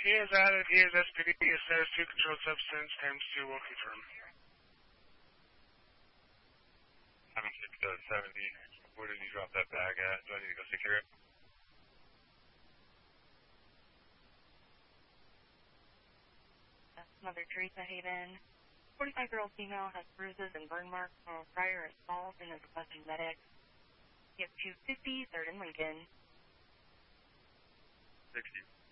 He is added. He is SPD. It says 2 controlled substance. M2 will confirm. I'm 670. Where did you drop that bag at? Do I need to go secure it? Mother Teresa Haven. 45-year-old female has bruises and burn marks from a prior assault and is requesting medic. He has 250, 3rd and Lincoln. 60.